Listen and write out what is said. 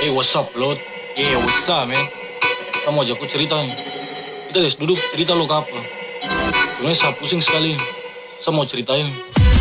Hey, what's up, Lord? Yeah, what's up, man? Kamu ajak aku cerita nih. Kita duduk cerita lo ke apa? Sebenarnya saya pusing sekali. Saya mau ceritain.